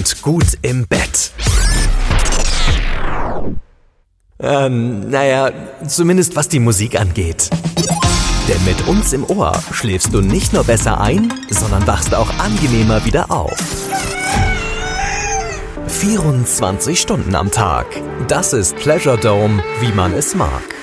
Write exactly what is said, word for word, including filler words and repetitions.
und gut im Bett. Ähm, naja, zumindest was die Musik angeht. Denn mit uns im Ohr schläfst du nicht nur besser ein, sondern wachst auch angenehmer wieder auf. vierundzwanzig Stunden am Tag. Das ist Pleasure Dome, wie man es mag.